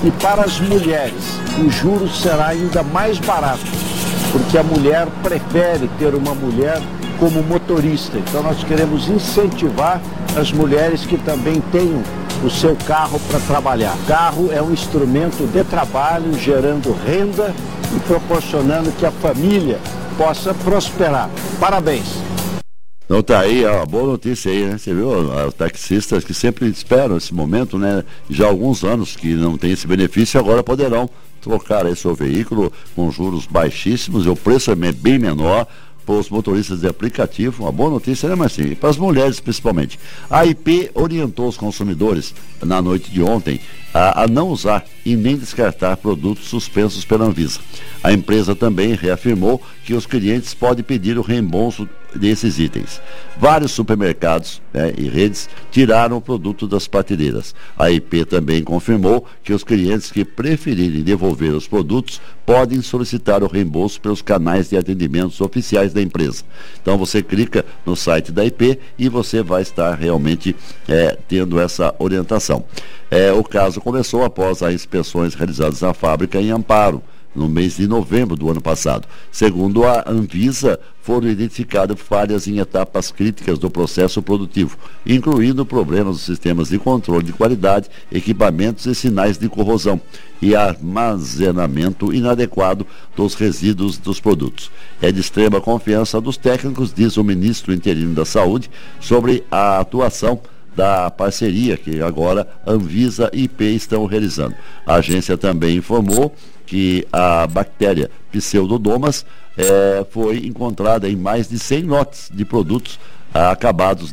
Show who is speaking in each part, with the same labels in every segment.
Speaker 1: E para as mulheres, o juros será ainda mais barato, porque a mulher prefere ter uma mulher como motorista. Então nós queremos incentivar as mulheres que também tenham o seu carro para trabalhar. Carro é um instrumento de trabalho, gerando renda e proporcionando que a família possa prosperar. Parabéns!
Speaker 2: Então tá aí, ó, boa notícia aí, né? Você viu, os taxistas que sempre esperam esse momento, né? Já há alguns anos que não tem esse benefício, agora poderão trocar aí seu veículo com juros baixíssimos e o preço é bem menor para os motoristas de aplicativo. Uma boa notícia, né, Marcinho? E para as mulheres, principalmente. A IP orientou os consumidores, na noite de ontem, a não usar e nem descartar produtos suspensos pela Anvisa. A empresa também reafirmou que os clientes podem pedir o reembolso desses itens. Vários supermercados, né, e redes tiraram o produto das prateleiras. A IP também confirmou que os clientes que preferirem devolver os produtos podem solicitar o reembolso pelos canais de atendimentos oficiais da empresa. Então você clica no site da IP e você vai estar realmente tendo essa orientação. O caso começou após as inspeções realizadas na fábrica em Amparo, no mês de novembro do ano passado. Segundo a Anvisa, foram identificadas falhas em etapas críticas do processo produtivo, incluindo problemas dos sistemas de controle de qualidade, equipamentos e sinais de corrosão e armazenamento inadequado dos resíduos dos produtos. É de extrema confiança dos técnicos, diz o ministro interino da Saúde, sobre a atuação da parceria que agora Anvisa e IP estão realizando. A agência também informou que a bactéria Pseudomonas foi encontrada em mais de 100 lotes de produtos acabados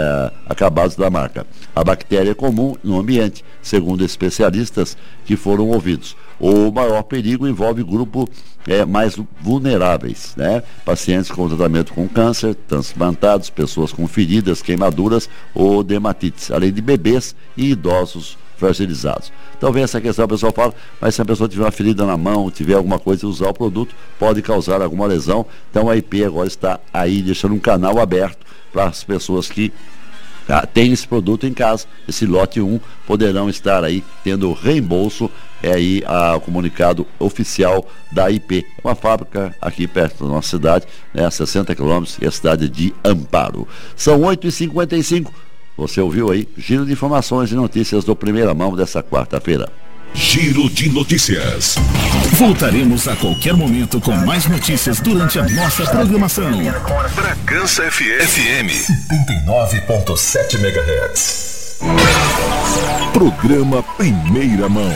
Speaker 2: da marca. A bactéria é comum no ambiente, segundo especialistas que foram ouvidos. O maior perigo envolve grupo mais vulneráveis, né? Pacientes com tratamento com câncer, transplantados, pessoas com feridas, queimaduras ou dermatites, além de bebês e idosos fragilizados. Então vem essa questão, o pessoal fala, mas se a pessoa tiver uma ferida na mão, tiver alguma coisa e usar o produto, pode causar alguma lesão. Então a IP agora está aí deixando um canal aberto para as pessoas que têm esse produto em casa, esse lote 1, poderão estar aí tendo reembolso. É aí o comunicado oficial da IP, uma fábrica aqui perto da nossa cidade, né, a 60 quilômetros, e a cidade de Amparo. São 8h55. Você ouviu aí, giro de informações e notícias do Primeira Mão dessa quarta-feira.
Speaker 3: Giro de notícias. Voltaremos a qualquer momento com mais notícias durante a nossa programação.
Speaker 4: Bragança FM
Speaker 3: 89.7 MHz. Programa Primeira Mão.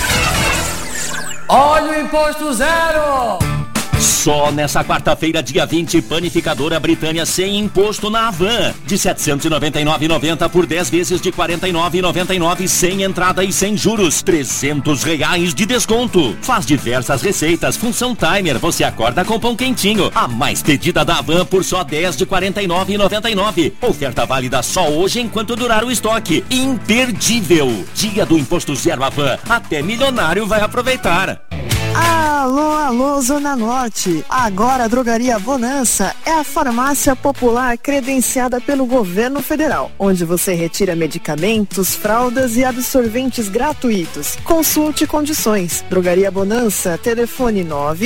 Speaker 5: Olha o imposto zero!
Speaker 6: Só nessa quarta-feira, dia 20, panificadora Britânia sem imposto na Havan. De R$ 799,90 por 10 vezes de R$ 49,99, sem entrada e sem juros. R$ 300 de desconto. Faz diversas receitas, função timer, você acorda com pão quentinho. A mais pedida da Havan por só 10 de R$ 49,99. Oferta válida só hoje enquanto durar o estoque. Imperdível. Dia do imposto zero Havan. Até milionário vai aproveitar.
Speaker 7: Alô, Zona Norte. Agora a Drogaria Bonança é a farmácia popular credenciada pelo governo federal, onde você retira medicamentos, fraldas e absorventes gratuitos. Consulte condições. Drogaria Bonança, telefone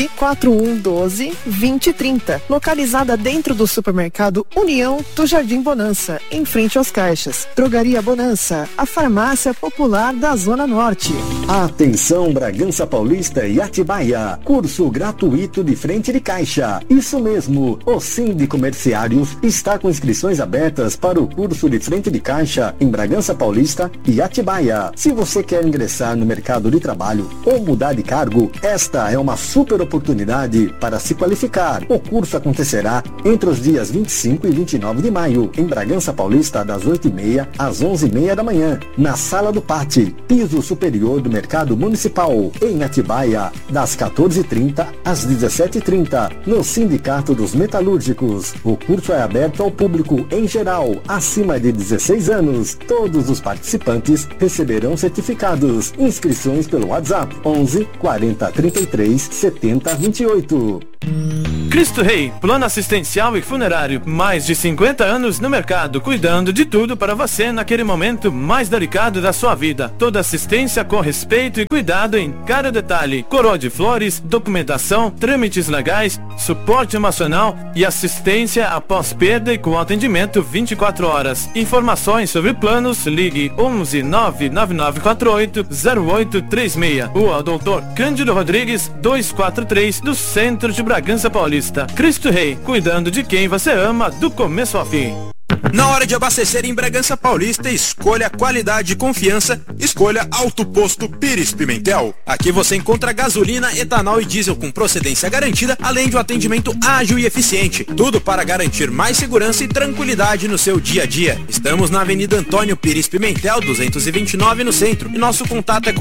Speaker 7: 94112-2030, localizada dentro do supermercado União do Jardim Bonança, em frente aos caixas. Drogaria Bonança, a farmácia popular da Zona Norte.
Speaker 8: Atenção, Bragança Paulista e Atibaia, curso gratuito de frente de caixa. Isso mesmo, o Síndico Comerciários está com inscrições abertas para o curso de frente de caixa em Bragança Paulista e Atibaia. Se você quer ingressar no mercado de trabalho ou mudar de cargo, esta é uma super oportunidade para se qualificar. O curso acontecerá entre os dias 25 e 29 de maio, em Bragança Paulista, das 8h30 às 11h30 da manhã, na Sala do Pátio, piso superior do Mercado Municipal. Em Atibaia, das 14h30 às 17h30, no Sindicato dos Metalúrgicos. O curso é aberto ao público em geral, acima de 16 anos. Todos os participantes receberão certificados. Inscrições pelo WhatsApp 11 40 33 70 28.
Speaker 9: Cristo Rei, plano assistencial e funerário. Mais de 50 anos no mercado, cuidando de tudo para você naquele momento mais delicado da sua vida. Toda assistência com respeito e cuidado em cada detalhe. Coroa de flores, documentação, trâmites legais, suporte emocional e assistência após perda e com atendimento 24 horas. Informações sobre planos, ligue 11 99948 0836. Rua Doutor Cândido Rodrigues 243, do centro de Bragança Paulista. Cristo Rei, cuidando de quem você ama do começo ao fim.
Speaker 10: Na hora de abastecer em Bragança Paulista, escolha qualidade e confiança, escolha Alto Posto Pires Pimentel. Aqui você encontra gasolina, etanol e diesel com procedência garantida, além de um atendimento ágil e eficiente. Tudo para garantir mais segurança e tranquilidade no seu dia a dia. Estamos na Avenida Antônio Pires Pimentel, 229 no centro, e nosso contato é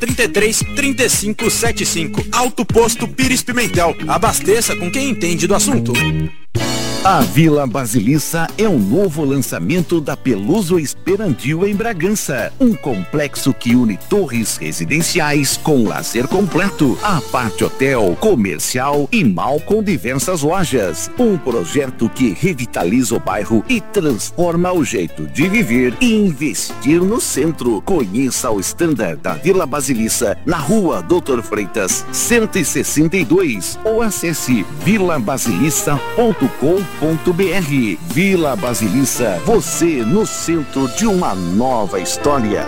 Speaker 10: 4033-3575. Alto Posto Pires Pimentel. Abasteça com quem entende do assunto.
Speaker 11: A Vila Basilissa é um novo lançamento da Peluso Esperantil em Bragança. Um complexo que une torres residenciais com lazer completo, aparte hotel, comercial e mall com diversas lojas. Um projeto que revitaliza o bairro e transforma o jeito de viver e investir no centro. Conheça o standard da Vila Basilissa na Rua Doutor Freitas 162 ou acesse vilabasilissa.com.br. Vila Basilissa, você no centro de uma nova história.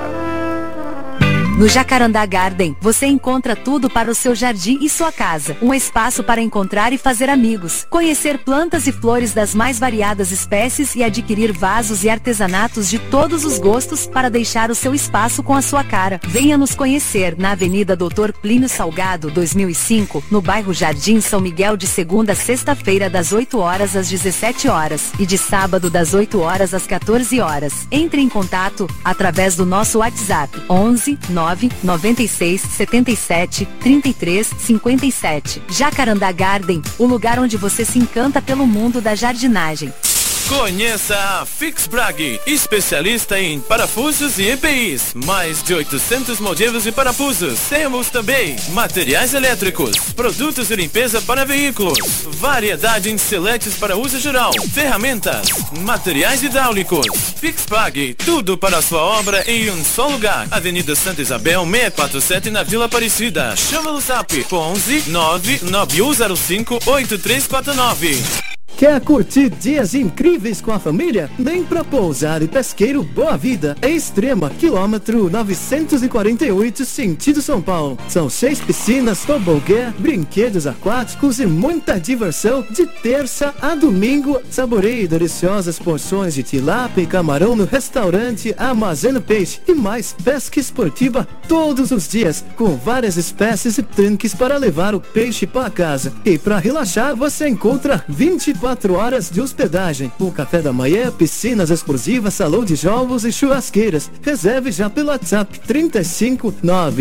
Speaker 12: No Jacarandá Garden, você encontra tudo para o seu jardim e sua casa. Um espaço para encontrar e fazer amigos, conhecer plantas e flores das mais variadas espécies e adquirir vasos e artesanatos de todos os gostos para deixar o seu espaço com a sua cara. Venha nos conhecer na Avenida Doutor Plínio Salgado, 2005, no bairro Jardim São Miguel, de segunda a sexta-feira das 8 horas às 17 horas e de sábado das 8 horas às 14 horas. Entre em contato através do nosso WhatsApp 11 996 77 33 57. Jacarandá Garden, o lugar onde você se encanta pelo mundo da jardinagem.
Speaker 9: Conheça a Fix Brag, especialista em parafusos e EPIs. Mais de 800 modelos de parafusos. Temos também materiais elétricos, produtos de limpeza para veículos, variedade em seletes para uso geral, ferramentas, materiais hidráulicos. Fix Brag, tudo para a sua obra em um só lugar. Avenida Santa Isabel 647, na Vila Aparecida. Chama no zap 11 99105 8349.
Speaker 13: Quer curtir dias incríveis com a família? Vem pra Pousada e Pesqueiro Boa Vida, em Extrema, quilômetro 948, sentido São Paulo. São 6 piscinas, tobogã, brinquedos aquáticos e muita diversão de terça a domingo. Saboreie deliciosas porções de tilápia e camarão no restaurante Armazeno Peixe e mais pesca esportiva todos os dias, com várias espécies e tanques para levar o peixe para casa. E para relaxar, você encontra 24 horas de hospedagem, o café da manhã, piscinas exclusivas, salão de jogos e churrasqueiras. Reserve já pelo WhatsApp 35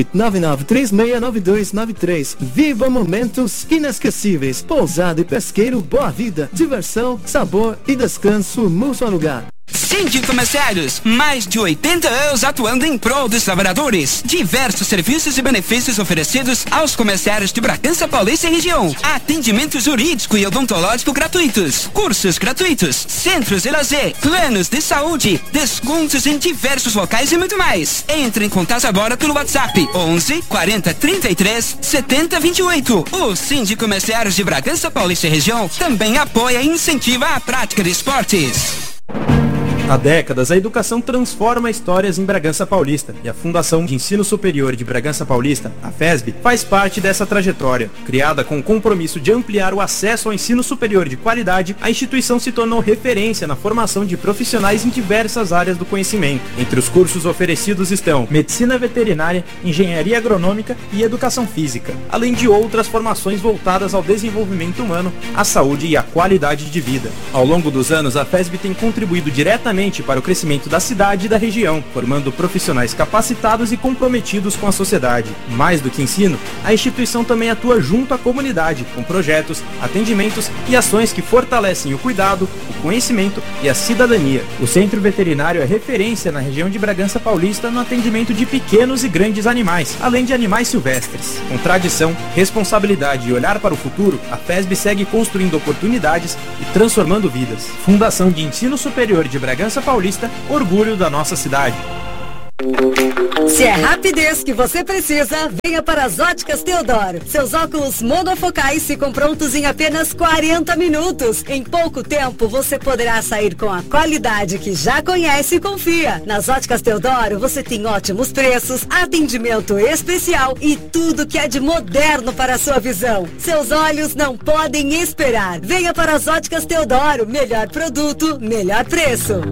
Speaker 13: 999369293. Viva momentos inesquecíveis. Pousada e Pesqueiro Boa Vida. Diversão, sabor e descanso num só lugar.
Speaker 14: Síndico Merceários, mais de 80 anos atuando em prol dos trabalhadores. Diversos serviços e benefícios oferecidos aos comerciários de Bragança Paulista e região. Atendimento jurídico e odontológico gratuitos. Cursos gratuitos. Centros de lazer. Planos de saúde. Descontos em diversos locais e muito mais. Entre em contato agora pelo WhatsApp 11 40 33 70 28. O Síndico Merceários de Bragança Paulista e região também apoia e incentiva a prática de esportes.
Speaker 15: Há décadas, a educação transforma histórias em Bragança Paulista e a Fundação de Ensino Superior de Bragança Paulista, a FESB, faz parte dessa trajetória. Criada com o compromisso de ampliar o acesso ao ensino superior de qualidade, a instituição se tornou referência na formação de profissionais em diversas áreas do conhecimento. Entre os cursos oferecidos estão Medicina Veterinária, Engenharia Agronômica e Educação Física, além de outras formações voltadas ao desenvolvimento humano, à saúde e à qualidade de vida. Ao longo dos anos, a FESB tem contribuído diretamente diretamente para o crescimento da cidade e da região, formando profissionais capacitados e comprometidos com a sociedade. Mais do que ensino, a instituição também atua junto à comunidade, com projetos, atendimentos e ações que fortalecem o cuidado, o conhecimento e a cidadania. O Centro Veterinário é referência na região de Bragança Paulista no atendimento de pequenos e grandes animais, além de animais silvestres. Com tradição, responsabilidade e olhar para o futuro, a FESB segue construindo oportunidades e transformando vidas. Fundação de Ensino Superior de Bragança Paulista, orgulho da nossa cidade.
Speaker 16: Se é rapidez que você precisa, venha para as Óticas Teodoro. Seus óculos monofocais ficam prontos em apenas 40 minutos. Em pouco tempo, você poderá sair com a qualidade que já conhece e confia. Nas Óticas Teodoro, você tem ótimos preços, atendimento especial e tudo que é de moderno para a sua visão. Seus olhos não podem esperar. Venha para as Óticas Teodoro. Melhor produto, melhor preço.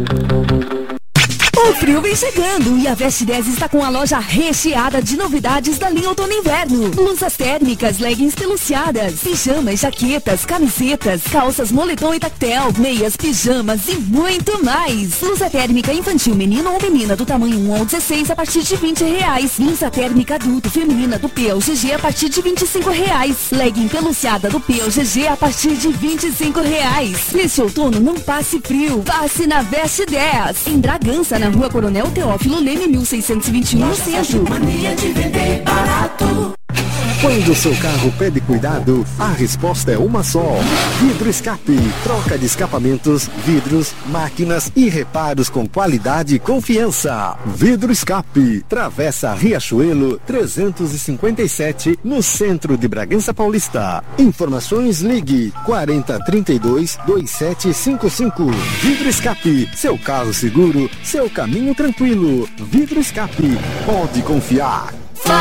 Speaker 17: O frio vem chegando e a Veste 10 está com a loja recheada de novidades da linha outono e inverno. Blusas térmicas, leggings peluciadas, pijamas, jaquetas, camisetas, calças moletom e tactel, meias, pijamas e muito mais. Blusa térmica infantil menino ou menina do tamanho 1 ao 16 a partir de R$20. Blusa térmica adulto feminina do P ao GG a partir de R$25. Legging peluciada do P ao GG a partir de R$25. Neste outono não passe frio, passe na Veste 10. Em Bragança, na Rua Coronel Teófilo Leme, 1621, no centro.
Speaker 8: Mania de vender barato. Quando o seu carro pede cuidado, a resposta é uma só. Vidro Escape. Troca de escapamentos, vidros, máquinas e reparos com qualidade e confiança. Vidro Escape. Travessa Riachuelo 357, no centro de Bragança Paulista. Informações, ligue 4032-2755. Vidro Escape. Seu carro seguro, seu caminho tranquilo. Vidro Escape. Pode confiar.